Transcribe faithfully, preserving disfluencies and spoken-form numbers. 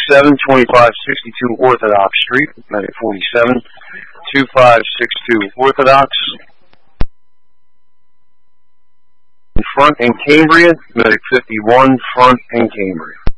forty-seven, twenty-five sixty-two Orthodox Street. Medic forty-seven, twenty-five sixty-two Orthodox. Front in Cambria. Medic fifty-one, front in Cambria.